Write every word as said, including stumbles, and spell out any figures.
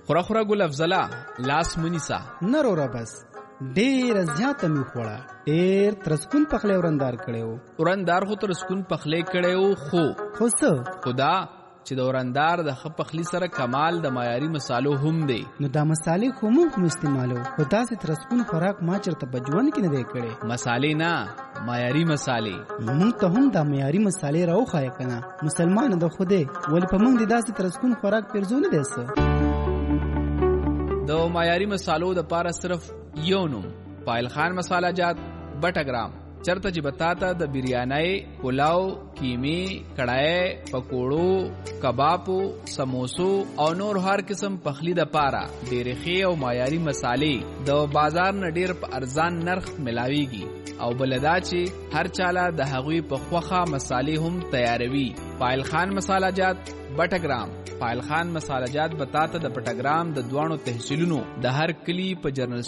خوره خوره ګل افضله لاس منیسا نرورا بس ډیر زیاته می خوړه ډیر ترسکون پخلی ورندار کړو ورندار خو ترسکون پخلی کړو خو خو څه خدا چې د ورندار د خ پخلی سره کمال د معیاري مصالو هم دی نو دا مصالې خو موږ استعمالو خو داسې ترسکون خوراک ما چرته بجوان کې نه دی کړی مصالې نه معیاري مصالې موږ ته هم دا معیاري مصالې راوخایه کنه مسلمان د خوده ولې په موږ د داسې ترسکون خوراک پرځونه دی څه د معیاري مصالو د پاره صرف یو نوم پایل خان مساله جات بټګرام چرته چې بتاتا د بریانای پلاو کیمی کڑای پکوړو کبابو سموسو او نور هر قسم پخلی د پاره ډېر ښه او معیاري مصالې د بازار نه ډېر په ارزان نرخ ملاويږي او بلدا چې هر چاله د هغوی په خوخه مصالې هم تیاروي پایل خان مساله جات بټګرام پایل خان مساله جات بتاتا د بټګرام د دوانو تحصیلونو د هر کلی په جرنل